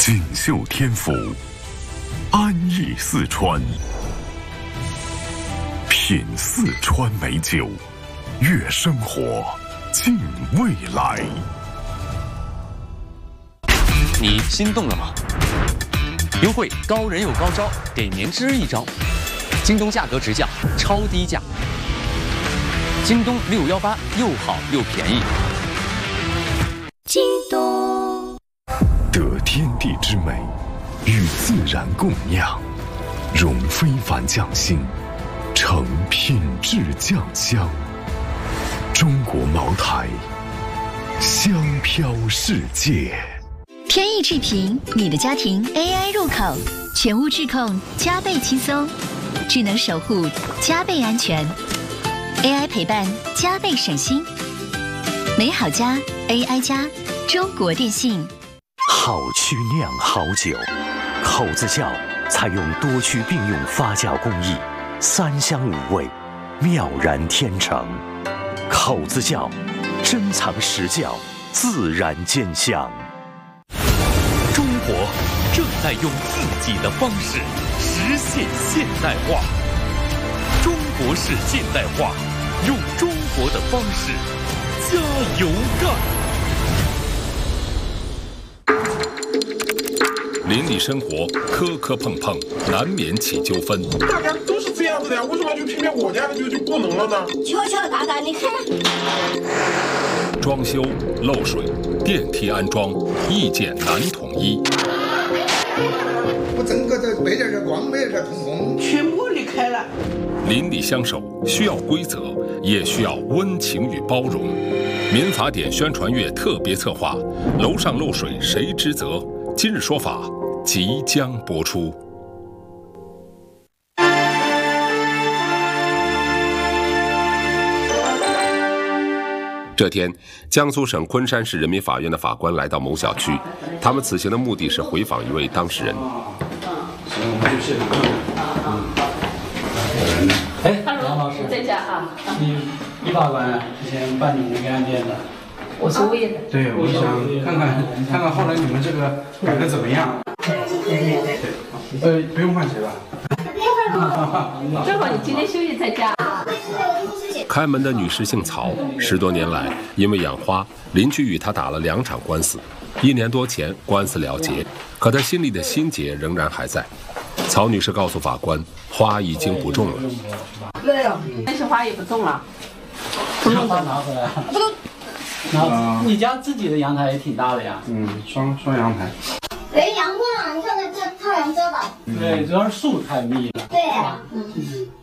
锦绣天府，安逸四川，品四川美酒，悦生活，敬未来。 你心动了吗？优惠高人有高招，给年轻人一招。京东价格直降，超低价。京东618又好又便宜。 京东得天地之美，与自然共酿，融非凡匠心，成品质酱香。中国茅台，香飘世界。 天翼智屏，你的家庭 AI 入口，全屋智控加倍轻松，智能守护加倍安全，AI 陪伴加倍省心。美好家 AI 家，中国电信。 好曲酿好酒，口子窖采用多曲并用发酵工艺，3香5味，妙然天成。口子窖，珍藏实窖，自然见香。 中国正在用自己的方式实现现代化。中国式现代化，用中国的方式加油干。 邻里生活磕磕碰碰，难免起纠纷。 大家都是这样子的呀，为什么就偏偏我家的就不能了呢？ 敲敲打打，你看。 装修、漏水、电梯安装，意见难统一。 我整个的背点儿光，没点儿通风， 全部离开了。 邻里相守需要规则，也需要温情与包容。民法典宣传月特别策划：楼上漏水谁之责？今日说法即将播出。这天，江苏省昆山市人民法院的法官来到某小区，他们此行的目的是回访一位当事人。 哎，杨老师在家啊？你法官之前办理那个案件的， 我是物业的。 对，我想看看后来你们这个改的怎么样？不用换鞋吧？ 正好你今天休息在家。 开门的女士姓曹，10多年来因为养花，邻居与她打了2场官司。1年多前官司了结，可她心里的心结仍然还在。曹女士告诉法官，花已经不种了。 那些花也不种了， 不用再拿回来。不动。你家自己的阳台也挺大的呀？双阳台。 没阳光啊，你看看这太阳遮吧。 对，主要是树太密了。 对啊。